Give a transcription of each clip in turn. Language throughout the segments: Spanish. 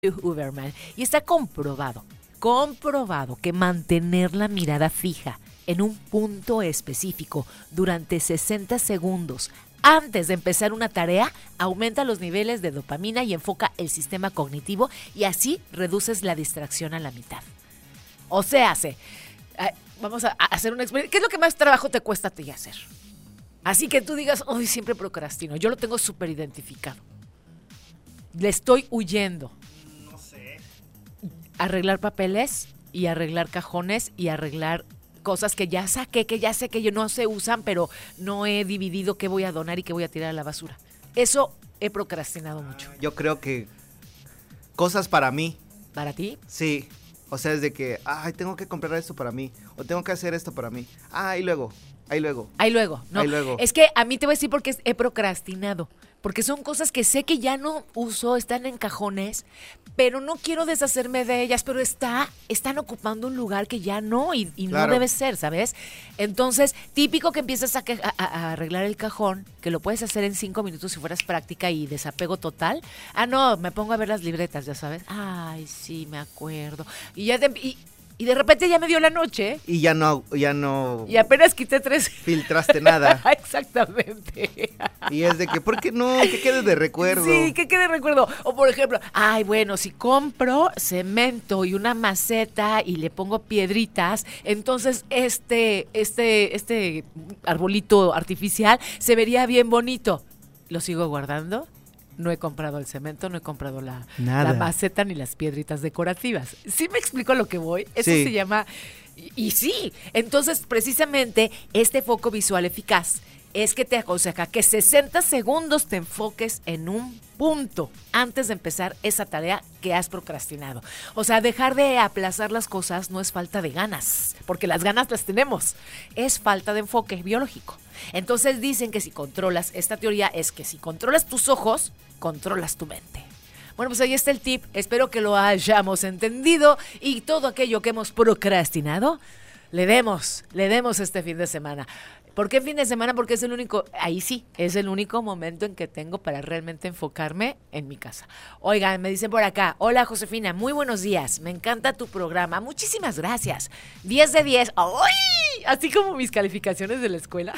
Huberman. Y está comprobado que mantener la mirada fija en un punto específico durante 60 segundos antes de empezar una tarea aumenta los niveles de dopamina y enfoca el sistema cognitivo y así reduces la distracción a la mitad. O sea, vamos a hacer una experiencia. ¿Qué es lo que más trabajo te cuesta a ti hacer? Así que tú digas, hoy siempre procrastino. Yo lo tengo súper identificado. Le estoy huyendo. No sé. Arreglar papeles y arreglar cajones y arreglar cosas que ya saqué, que ya sé que no se usan, pero no he dividido qué voy a donar y qué voy a tirar a la basura. Eso he procrastinado mucho. Yo creo que cosas para mí. ¿Para ti? Sí. O sea, es de que, tengo que comprar esto para mí. O tengo que hacer esto para mí. Ahí luego. No, es que a mí te voy a decir porque he procrastinado. Porque son cosas que sé que ya no uso, están en cajones, pero no quiero deshacerme de ellas, pero están ocupando un lugar que ya no, y claro, no debe ser, ¿sabes? Entonces, típico que empiezas a arreglar el cajón, que lo puedes hacer en 5 minutos si fueras práctica y desapego total. No, me pongo a ver las libretas, ya sabes. Ay, sí, me acuerdo. Y de repente ya me dio la noche. Y ya no. Y apenas quité 3. Filtraste nada. Exactamente. Y es de que, ¿por qué no? Que quede de recuerdo. Sí, que quede de recuerdo. O por ejemplo, bueno, si compro cemento y una maceta y le pongo piedritas, entonces este arbolito artificial se vería bien bonito. Lo sigo guardando. No he comprado el cemento, no he comprado la maceta ni las piedritas decorativas. ¿Sí me explico a lo que voy? Eso sí. Se llama... Y sí, entonces precisamente este foco visual eficaz es que te aconseja que 60 segundos te enfoques en un punto antes de empezar esa tarea que has procrastinado. O sea, dejar de aplazar las cosas no es falta de ganas, porque las ganas las tenemos. Es falta de enfoque biológico. Entonces dicen que esta teoría es que si controlas tus ojos, controlas tu mente. Bueno, pues ahí está el tip. Espero que lo hayamos entendido y todo aquello que hemos procrastinado, le demos este fin de semana. ¿Por qué fin de semana? Porque es el único momento en que tengo para realmente enfocarme en mi casa. Oigan, me dicen por acá, hola Josefina, muy buenos días, me encanta tu programa, muchísimas gracias, 10 de 10, ¡ay! Así como mis calificaciones de la escuela.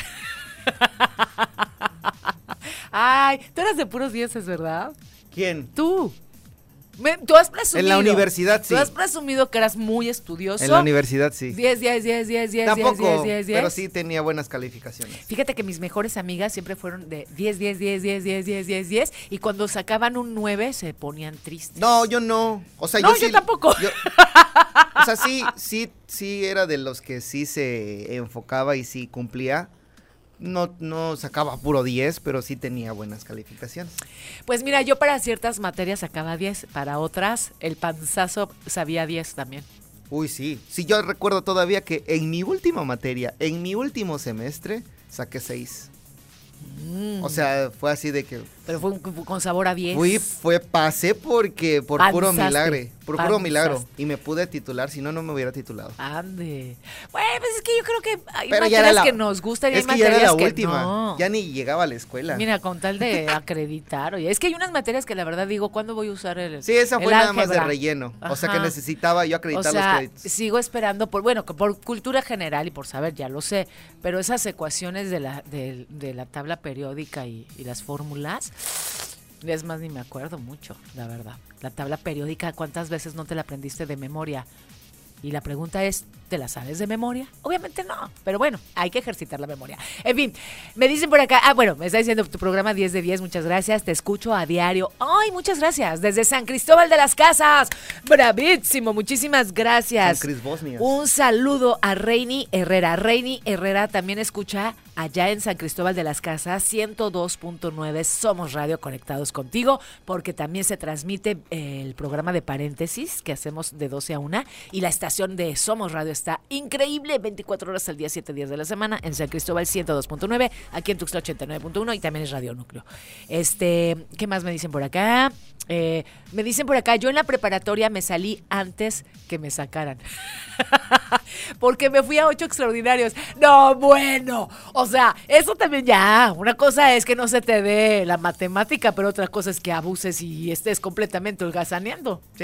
Ay, tú eras de puros 10, ¿verdad? ¿Quién? Tú has presumido. En la universidad, sí. Tú has presumido que eras muy estudioso. En la universidad, sí. 10. Tampoco, pero sí tenía buenas calificaciones. Fíjate que mis mejores amigas siempre fueron de 10. Y cuando sacaban un 9 se ponían tristes. No, yo no. O sea, yo tampoco. O sea, sí era de los que sí se enfocaba y sí cumplía. No sacaba puro 10, pero sí tenía buenas calificaciones. Pues mira, yo para ciertas materias sacaba 10, para otras el panzazo sabía 10 también. Uy, sí. Sí, yo recuerdo todavía que en mi última materia, en mi último semestre, saqué 6. O sea, fue así de que... Pero fue con sabor a 10. Pasé por puro milagro. Y me pude titular, si no me hubiera titulado. Ande. Bueno, pues es que yo creo que hay pero materias que nos gustan y hay materias que no. Es que ya era la última. Ya ni llegaba a la escuela. Mira, con tal de acreditar. Oye, es que hay unas materias que la verdad digo, ¿cuándo voy a usar el Sí, esa fue nada más de álgebra? relleno. Ajá. O sea, que necesitaba yo acreditar los créditos. Sigo esperando por cultura general y por saber, ya lo sé, pero esas ecuaciones de la tabla periódica y las fórmulas, es más, ni me acuerdo mucho, la verdad. La tabla periódica, ¿cuántas veces no te la aprendiste de memoria? Y la pregunta es, ¿te la sabes de memoria? Obviamente no, pero bueno, hay que ejercitar la memoria. En fin, me dicen por acá, me está diciendo tu programa 10 de 10, muchas gracias, te escucho a diario. ¡Ay, muchas gracias! Desde San Cristóbal de las Casas, bravísimo, muchísimas gracias. San Cris Bosnias. Un saludo a Reini Herrera. Reini Herrera también escucha allá en San Cristóbal de las Casas, 102.9, Somos Radio, conectados contigo, porque también se transmite el programa de Paréntesis que hacemos de 12 a 1 y la estación de Somos Radio está increíble, 24 horas al día, 7 días de la semana, en San Cristóbal 102.9, aquí en Tuxtla 89.1 y también es Radio Núcleo. ¿Qué más me dicen por acá? Me dicen por acá, yo en la preparatoria me salí antes que me sacaran. Porque me fui a 8 extraordinarios. No, bueno. O sea, eso también ya. Una cosa es que no se te dé la matemática, pero otra cosa es que abuses y estés completamente holgazaneando.